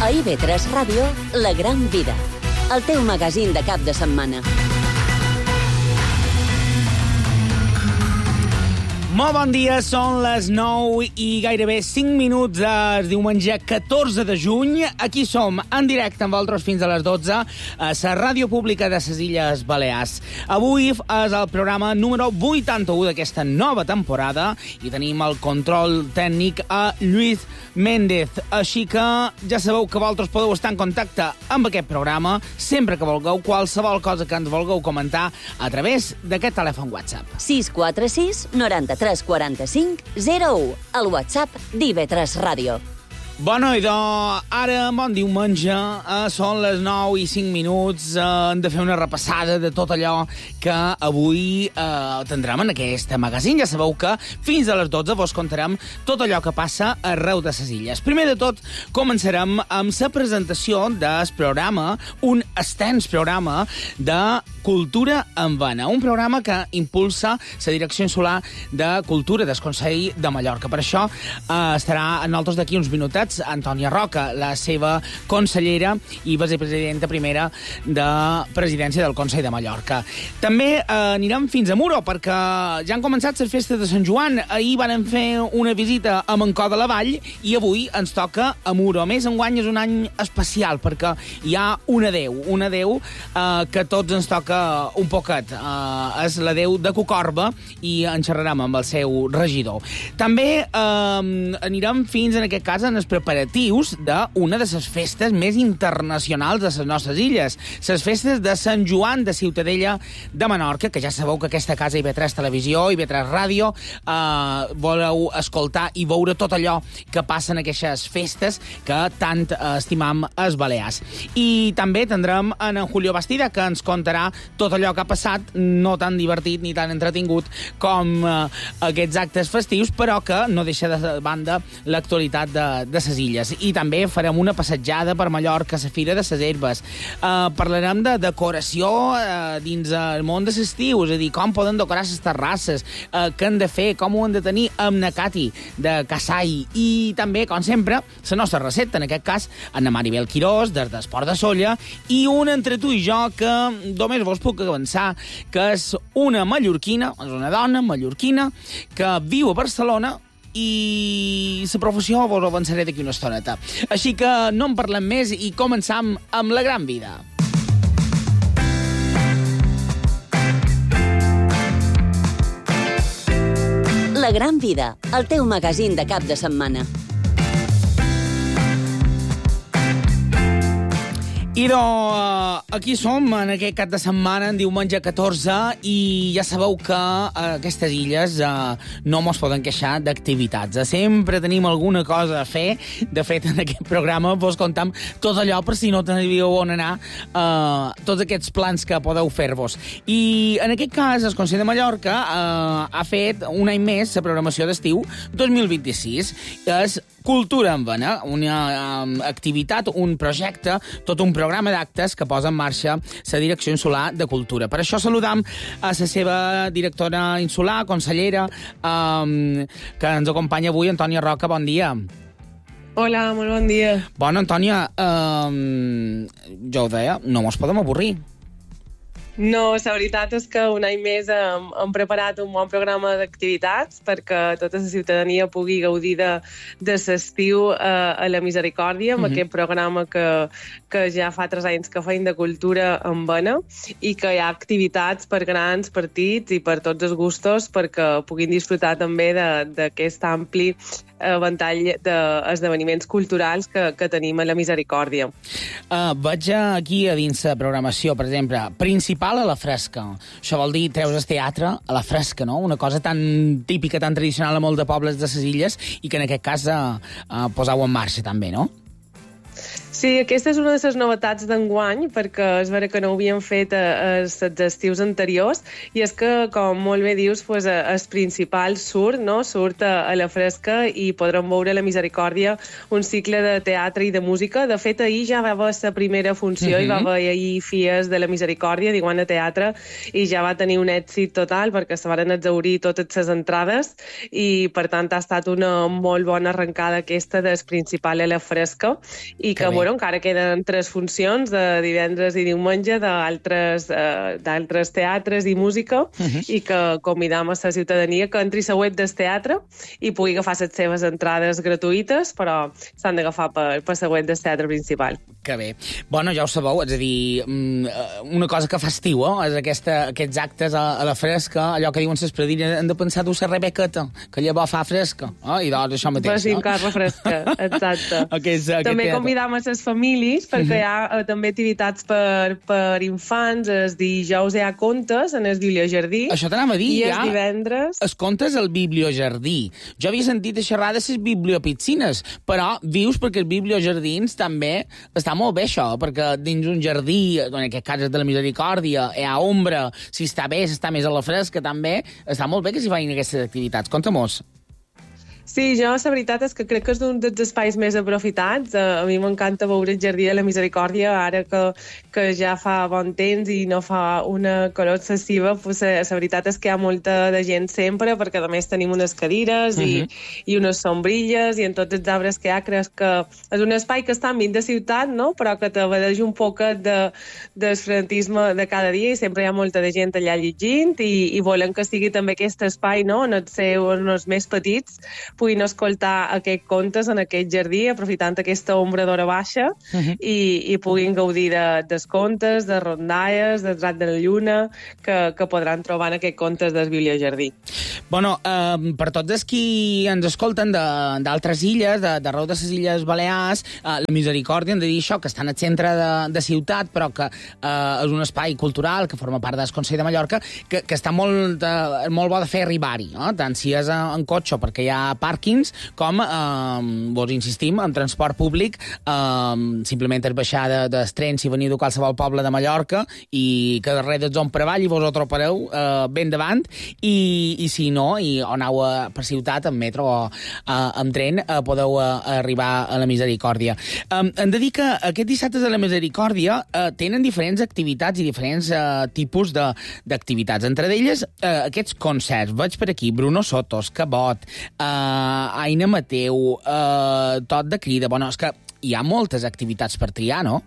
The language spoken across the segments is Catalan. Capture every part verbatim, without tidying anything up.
A I V tres Ràdio, La Gran Vida, el teu magazín de cap de setmana. Molt bon dia, són les nou i gairebé cinc minuts del diumenge catorze de juny. Aquí som, en directe amb vosaltres fins a les dotze, a la Ràdio Pública de les Illes Balears. Avui és el programa número vuitanta-u d'aquesta nova temporada i tenim el control tècnic a Lluís Méndez. Així que ja sabeu que vosaltres podeu estar en contacte amb aquest programa sempre que vulgueu, qualsevol cosa que ens vulgueu comentar a través d'aquest telèfon WhatsApp. sis quatre sis noranta-tres quaranta-cinc zero u, el WhatsApp d'I V tres Ràdio. Bueno, idò, ara, bon diumenge, eh, són les nou i cinc minuts, eh, hem de fer una repassada de tot allò que avui eh, tindrem en aquest magazín. Ja sabeu que fins a les dotze vos contarem tot allò que passa arreu de les illes. Primer de tot, començarem amb la presentació del programa, un extens programa de Cultura en Vena, un programa que impulsa la Direcció Insular de Cultura del Consell de Mallorca. Per això eh, estarà a nosaltres d'aquí uns minutets Antònia Roca, la seva consellera i vicepresidenta primera de Presidència del Consell de Mallorca. També eh, anirem fins a Muro, perquè ja han començat les festes de Sant Joan. Ahir van fer una visita a Mancó de la Vall i avui ens toca a Muro. A més, enguany és un any especial, perquè hi ha una deu, una deu eh, que tots ens toca un poquet. Eh, és la deu de Cocorba i en xerrarem amb el seu regidor. També eh, anirem fins, en aquest cas, en els preparatius d'una de les festes més internacionals de les nostres illes, les festes de Sant Joan de Ciutadella de Menorca, que ja sabeu que aquesta casa I V tres Televisió, I V tres Ràdio, eh, voleu escoltar i veure tot allò que passa en aquestes festes que tant estimam els balears. I també tindrem en Julio Bastida, que ens contarà tot allò que ha passat, no tan divertit ni tan entretingut com eh, aquests actes festius, però que no deixa de banda l'actualitat de, de les illes. I també farem una passejada per Mallorca, la Fira de les Herbes. Uh, parlarem de decoració uh, dins el món de l'estiu, és a dir, com poden decorar les terrasses, uh, què han de fer, com ho han de tenir amb na Cati de Casai. I també, com sempre, la nostra recepta, en aquest cas, en Maribel Quirós, des d'Esport de Solla, i un entre tu i jo que només vos puc avançar que és una mallorquina, és una dona mallorquina que viu a Barcelona i la professió vos ho avançaré d'aquí una estoneta. Així que no en parlem més i començam amb La Gran Vida. La Gran Vida, el teu magazín de cap de setmana. I doncs, aquí som, en aquest cap de setmana, en diumenge catorze, i ja sabeu que aquestes illes eh, no mos poden queixar d'activitats. Sempre tenim alguna cosa a fer. De fet, en aquest programa vos contam tot allò per si no teníeu on anar, eh, tots aquests plans que podeu fer-vos. I en aquest cas, el Consell de Mallorca eh, ha fet un any més la programació d'estiu dos mil vint-i-sis. És Cultura en Vena, una um, activitat, un projecte, tot un programa d'actes que posa en marxa la Direcció Insular de Cultura. Per això saludam a la seva directora insular, consellera, um, que ens acompanya avui, Antònia Roca. Bon dia. Hola, molt bon dia. Bona, Antònia, um, jo ho deia, no mos podem avorrir. No, la veritat és que un any més hem, hem preparat un bon programa d'activitats perquè tota la ciutadania pugui gaudir de, de l'estiu a, a la Misericòrdia, amb mm-hmm. aquest programa que, que ja fa tres anys que feim de cultura en Vena i que hi ha activitats per grans partits i per tots els gustos perquè puguin disfrutar també d'aquest ampli eh, ventall d'esdeveniments culturals que, que tenim a la Misericòrdia. Uh, veig aquí a dins la programació, per exemple, principal a la fresca. Això vol dir treus el teatre a la fresca, no? Una cosa tan típica, tan tradicional a molts de pobles de les illes i que en aquest cas uh, uh, posau en marxa també, no? Sí, aquesta és una de les novetats d'enguany, perquè és vera que no ho havíem fet els estius anteriors, i és que, com molt bé dius, pues, el principal surt, no? surt a, a la fresca i podrem veure a la Misericòrdia un cicle de teatre i de música. De fet, ahir ja va haver la primera funció, mm-hmm. i va haver ahir Fies de la Misericòrdia, d'Iguana Teatre, i ja va tenir un èxit total, perquè se van exhaurir totes les entrades, i per tant ha estat una molt bona arrencada aquesta del principal a la fresca, i que, que bueno, encara queden tres funcions de divendres i diumenge d'altres eh, d'altres teatres i música uh -huh. i que convidam a la ciutadania que entri a la web del teatre i pugui agafar les seves entrades gratuïtes, però s'han d'agafar per, per la web del teatre principal. Que bé. Bueno, ja ho sabeu, és a dir, una cosa que fa estiu, eh? és aquesta, aquests actes a, a la fresca, allò que diuen les predilles, hem de pensar dur la rebequeta, que llavors fa fresca, eh? I doncs això mateix. Per cincar la fresca, exacte. Aquest, aquest també teatre. convidam a les famílies, perquè uh -huh. hi ha uh, també activitats per, per infants, els dijous hi ha contes en el bibliojardí. Això t'anava a dir, i ja. els divendres... Els contes al bibliojardí. Jo havia sentit a xerrar de les bibliopiscines, però vius perquè els bibliojardins també està molt bé això, perquè dins un jardí, en aquest cas de la Misericòrdia, hi ha ombra, si està bé, si està més a la fresca també, està molt bé que s'hi facin aquestes activitats. Conta-mos. Sí, jo la veritat és que crec que és un dels espais més aprofitats. A mi m'encanta veure el Jardí de la Misericòrdia, ara que, que ja fa bon temps i no fa una calor excessiva, pues, la veritat és que hi ha molta de gent sempre, perquè a més tenim unes cadires uh -huh. i, i unes sombrilles, i en tots els arbres que hi ha crec que és un espai que està enmig de ciutat, no? Però que t'abadeja un poquet de, del frenetisme de cada dia, i sempre hi ha molta de gent allà llegint, i, i volem que sigui també aquest espai, no? On els seus, on els més petits puguin escoltar aquests contes en aquest jardí, aprofitant aquesta ombra d'hora baixa, uh -huh. i, i puguin gaudir de, dels contes, de rondalles, del Rat de la Lluna, que, que podran trobar en aquests contes del bibliojardí. Bueno, eh, per tots els qui ens escolten d'altres illes, de, d'arreu de les Illes Balears, eh, la Misericòrdia, hem de dir això, que està en el centre de, de ciutat, però que eh, és un espai cultural que forma part del Consell de Mallorca, que, que està molt, de, molt bo de fer arribar-hi, no? Tant si és en, en cotxe, perquè hi ha pàrquings, com, eh, vos insistim, en transport públic, eh, simplement és baixar de, del tren si veniu de qualsevol poble de Mallorca i que darrere del zon per avall i vos ho trobareu eh, ben davant, i, i si no, i o aneu a, per ciutat, en metro o eh, amb tren, eh, podeu eh, arribar a la Misericòrdia. Eh, hem de dir que aquests dissabtes de la Misericòrdia eh, tenen diferents activitats i diferents eh, tipus d'activitats. Entre d'elles, eh, aquests concerts. Veig per aquí Bruno Sotos, Cabot, eh, Aina Mateu, eh, tot de crida. Bueno, és que hi ha moltes activitats per triar, no?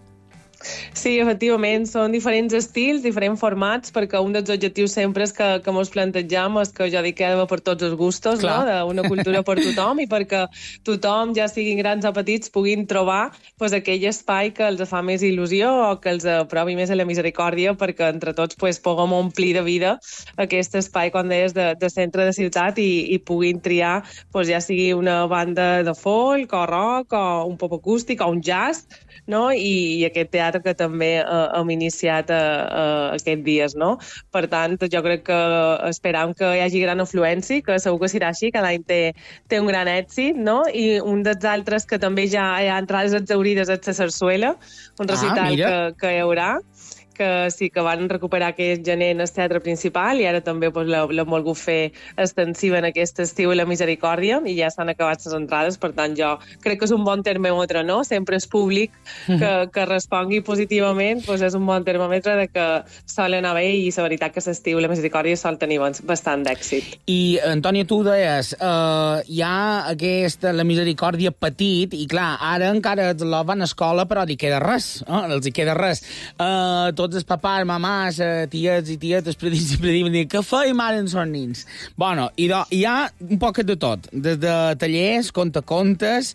Sí, efectivament, són diferents estils, diferents formats, perquè un dels objectius sempre és que, que mos plantejam és que jo dic que ha d'haver per tots els gustos, no? Una cultura per tothom, i perquè tothom, ja siguin grans o petits, puguin trobar pues, aquell espai que els fa més il·lusió o que els aprovi més a la Misericòrdia, perquè entre tots pues, puguem omplir de vida aquest espai, quan deies, de, de centre de ciutat, i, i puguin triar, pues, ja sigui una banda de folk o rock o un pop acústic o un jazz, no? I, i aquest teatre que també eh, hem iniciat eh, eh, aquests dies, no? Per tant, jo crec que esperam que hi hagi gran afluència, que segur que serà així, cada any té, té un gran èxit, no? I un dels altres que també ja hi ha entrades exaurides és la Sarsuela, un recital ah, que, que hi haurà, que sí que van recuperar aquest gener en el teatre principal, i ara també pues, l'hem volgut fer extensiva en aquest estiu a la Misericòrdia, i ja s'han acabat les entrades. Per tant, jo crec que és un bon termòmetre, no? Sempre és públic que, que respongui positivament, pues és un bon termòmetre de que sol anar bé, i la veritat que l'estiu a la Misericòrdia sol tenir bastant d'èxit. I, Antònia, tu deies, eh, hi ha aquesta, la Misericòrdia petit, i clar, ara encara la van a escola, però li queda res, eh? Els hi queda res. Eh, tots els papars, mamàs, tiets i tietes, predits i predits, què feim ara en són nins? Bueno, i do, hi ha un poc de tot, des de tallers, contacontes,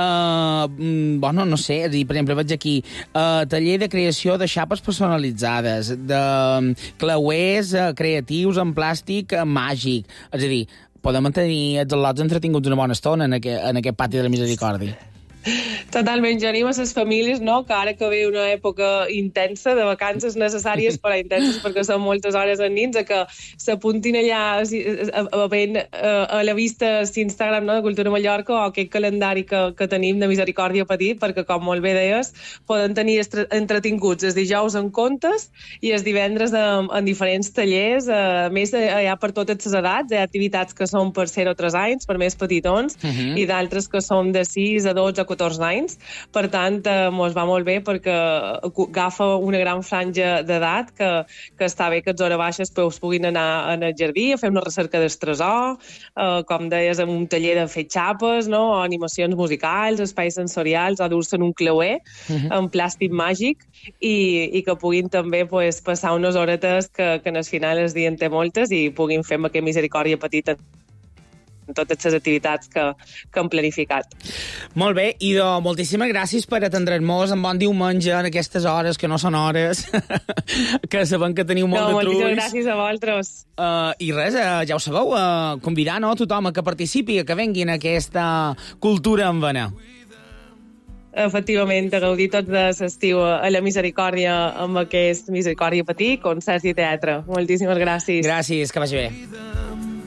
eh, bueno, no sé, és a dir, per exemple, veig aquí, eh, taller de creació de xapes personalitzades, de clauers eh, creatius en plàstic eh, màgic, és a dir, podem tenir els al·lots entretinguts una bona estona en aquest, en aquest pati de la Misericòrdia. Totalment, jo animo a les famílies, no? Que ara que ve una època intensa, de vacances necessàries, però intenses perquè són moltes hores en nins, a que s'apuntin allà ben a la vista l'Instagram, no? De Cultura Mallorca, o aquest calendari que, que tenim de Misericòrdia petit, perquè, com molt bé deies, poden tenir entretinguts els dijous en contes i els divendres en, en diferents tallers. A més, hi ha per totes les edats, hi ha activitats que són per zero a tres anys, per més petitons, uh-huh. i d'altres que són de sis a dotze a catorze anys, per tant, eh, mos va molt bé perquè agafa una gran franja d'edat que, que està bé que els hores baixes pues, puguin anar en el jardí a fer una recerca del tresor, eh, com deies, amb un taller de fer xapes, no? O animacions musicals, espais sensorials, o dur-se en un clauer, uh-huh. en plàstic màgic, i, i que puguin també pues, passar unes horetes que, que en el final el dia en té moltes i puguin fer amb aquesta misericòrdia petita en totes les activitats que, que hem planificat. Molt bé, Ido, moltíssimes gràcies per atendre'ns en bon diumenge en aquestes hores, que no són hores, que sabem que teniu molt no, de trulls. Moltíssimes gràcies a vosaltres. Uh, I res, uh, ja ho sabeu, uh, convidar no, tothom a que participi, a que vengui en aquesta cultura en vena. Efectivament, a gaudir tots de l'estiu a la Misericòrdia amb aquest Misericòrdia Petit, concerts i teatre. Moltíssimes gràcies. Gràcies, que vagi bé.